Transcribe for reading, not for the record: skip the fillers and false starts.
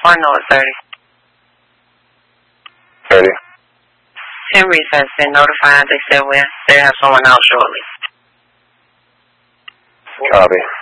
Or no, it's 30. 30. Henry's has been notified. They said they have someone out shortly. Copy.